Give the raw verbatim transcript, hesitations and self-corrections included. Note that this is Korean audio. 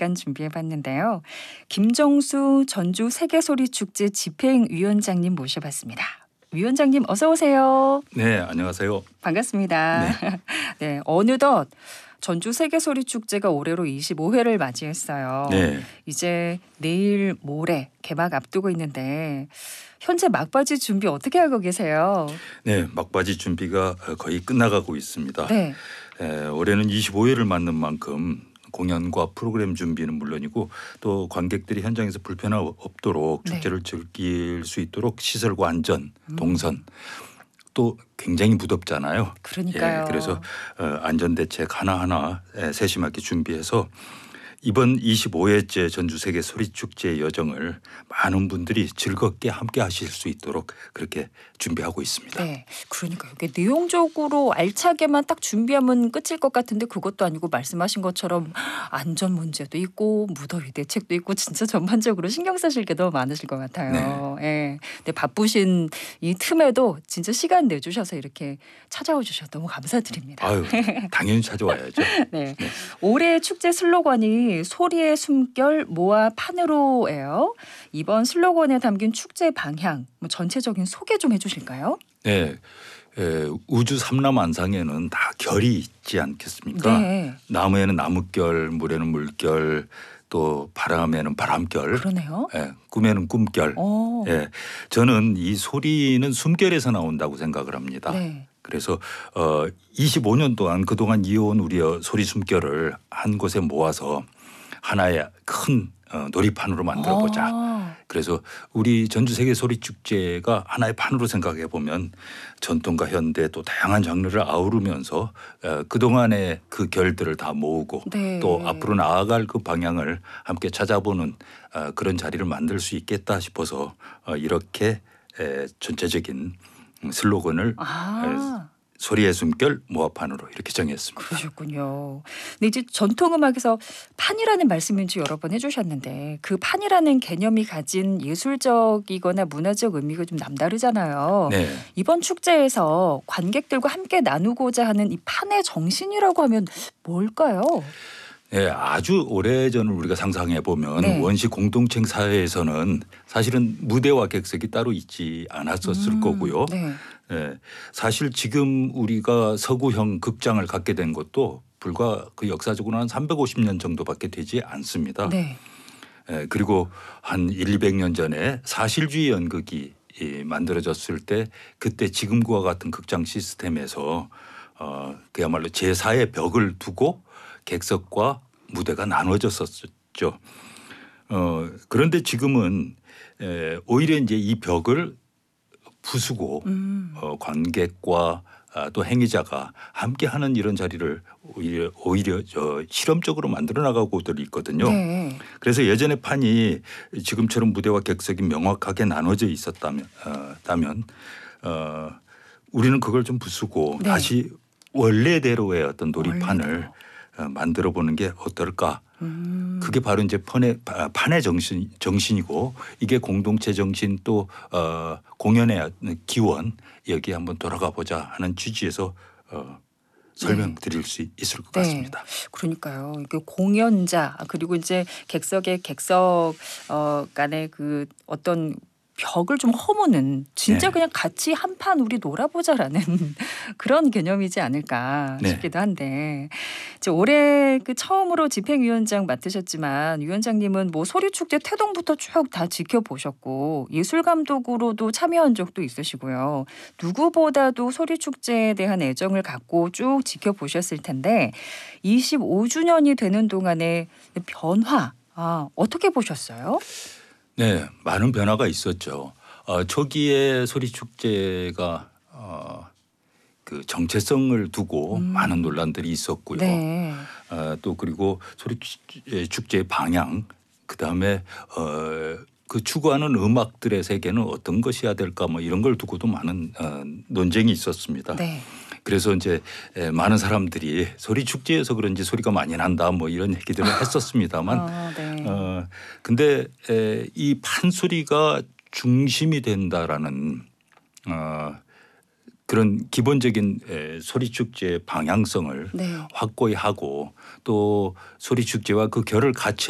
시간 준비해봤는데요. 김정수 전주 세계소리축제 집행위원장님 모셔봤습니다. 위원장님 어서 오세요. 네, 안녕하세요. 반갑습니다. 네, 네, 어느덧 전주 세계소리축제가 올해로 이십오 회를 맞이했어요. 네. 이제 내일 모레 개막 앞두고 있는데 현재 막바지 준비 어떻게 하고 계세요? 네, 막바지 준비가 거의 끝나가고 있습니다. 네. 에, 올해는 이십오 회를 맞는 만큼 공연과 프로그램 준비는 물론이고 또 관객들이 현장에서 불편 없도록 축제를 네. 즐길 수 있도록 시설과 안전, 동선 또 굉장히 무덥잖아요. 그러니까요. 예, 그래서 어, 안전대책 하나하나 세심하게 준비해서 이번 이십오 회째 전주세계 소리축제의 여정을 많은 분들이 즐겁게 함께 하실 수 있도록 그렇게 준비하고 있습니다. 네, 그러니까 이게 내용적으로 알차게만 딱 준비하면 끝일 것 같은데 그것도 아니고 말씀하신 것처럼 안전 문제도 있고 무더위 대책도 있고 진짜 전반적으로 신경 쓰실 게 너무 많으실 것 같아요. 네. 네. 근데 바쁘신 이 틈에도 진짜 시간 내주셔서 이렇게 찾아와 주셔서 너무 감사드립니다. 아유, 당연히 찾아와야죠. 네. 네. 올해 축제 슬로건이 소리의 숨결 모아 판으로예요. 이번 슬로건에 담긴 축제 방향, 뭐 전체적인 소개 좀 해주실까요? 네, 에, 우주 삼라만상에는 다 결이 있지 않겠습니까? 네. 나무에는 나무결, 물에는 물결, 또 바람에는 바람결. 그러네요. 예, 꿈에는 꿈결. 오. 예, 저는 이 소리는 숨결에서 나온다고 생각을 합니다. 네. 그래서 어, 이십오 년 동안 그동안 이어온 우리의 소리 숨결을 한 곳에 모아서 하나의 큰 어, 놀이판으로 만들어보자. 아. 그래서 우리 전주세계 소리축제가 하나의 판으로 생각해 보면 전통과 현대 또 다양한 장르를 아우르면서 어, 그동안의 그 결들을 다 모으고 네. 또 앞으로 나아갈 그 방향을 함께 찾아보는 어, 그런 자리를 만들 수 있겠다 싶어서 어, 이렇게 에, 전체적인 슬로건을 아. 에, 소리의 숨결 모아판으로 이렇게 정했습니다. 그러셨군요. 근데 이제 전통음악에서 판이라는 말씀인지 여러 번 해주셨는데 그 판이라는 개념이 가진 예술적이거나 문화적 의미가 좀 남다르잖아요. 네. 이번 축제에서 관객들과 함께 나누고자 하는 이 판의 정신이라고 하면 뭘까요? 네, 아주 오래전을 우리가 상상해 보면 네. 원시 공동체 사회에서는 사실은 무대와 객석이 따로 있지 않았었을 음, 거고요. 네. 네, 사실 지금 우리가 서구형 극장을 갖게 된 것도 불과 그 역사적으로 한 삼백오십 년 정도밖에 되지 않습니다. 네. 네, 그리고 한 일이백 년 전에 사실주의 연극이 만들어졌을 때 그때 지금과 같은 극장 시스템에서 어, 그야말로 제사의 벽을 두고 객석과 무대가 나눠졌었죠. 어, 그런데 지금은 에, 오히려 이제 이 벽을 부수고 음. 어, 관객과 아, 또 행위자가 함께하는 이런 자리를 오히려 오히려 저 실험적으로 만들어 나가고들 있거든요. 네. 그래서 예전의 판이 지금처럼 무대와 객석이 명확하게 나눠져 있었다면, 어, 다면, 어, 우리는 그걸 좀 부수고 네. 다시 원래대로의 어떤 놀이판을 원래대로. 어, 만들어 보는 게 어떨까? 음. 그게 바로 이제 판의, 판의 정신, 정신이고 이게 공동체 정신 또 어, 공연의 기원 여기 한번 돌아가 보자 하는 취지에서 어, 설명드릴 네. 수 있을 것 네. 같습니다. 그러니까요. 이게 공연자 그리고 이제 객석의 객석 어, 간의 그 어떤 벽을 좀 허무는 진짜 네. 그냥 같이 한판 우리 놀아보자라는 그런 개념이지 않을까 네. 싶기도 한데 이제 올해 그 처음으로 집행위원장 맡으셨지만 위원장님은 뭐 소리축제 태동부터 쭉 다 지켜보셨고 예술감독으로도 참여한 적도 있으시고요. 누구보다도 소리축제에 대한 애정을 갖고 쭉 지켜보셨을 텐데 이십오 주년이 되는 동안의 변화 아, 어떻게 보셨어요? 네, 많은 변화가 있었죠. 어, 초기에 소리축제가 어, 그 정체성을 두고 음. 많은 논란들이 있었고요. 네. 어, 또 그리고 소리축제의 방향, 그 다음에 어, 그 추구하는 음악들의 세계는 어떤 것이어야 될까 뭐 이런 걸 두고도 많은 어, 논쟁이 있었습니다. 네. 그래서 이제 많은 사람들이 소리 축제에서 그런지 소리가 많이 난다 뭐 이런 얘기들을 했었습니다만 아, 네. 어 근데 에, 이 판소리가 중심이 된다라는 어 그런 기본적인 에, 소리 축제의 방향성을 네. 확고히 하고 또 소리 축제와 그 결을 같이